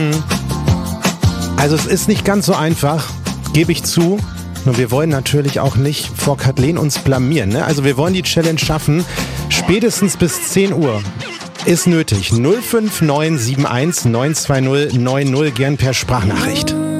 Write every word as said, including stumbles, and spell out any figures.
Also es ist nicht ganz so einfach, gebe ich zu. Nur wir wollen natürlich auch nicht vor Kathleen uns blamieren. Ne? Also wir wollen die Challenge schaffen. Spätestens bis zehn Uhr ist nötig. null fünf neun sieben eins neun zwei null neun null, gern per Sprachnachricht.